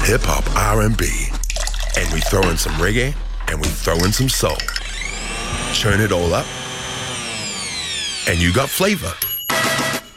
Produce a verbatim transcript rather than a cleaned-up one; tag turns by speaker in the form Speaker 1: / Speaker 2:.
Speaker 1: hip hop, R and B, and we throw in some reggae, and we throw in some soul. Churn it all up, and you got flavor.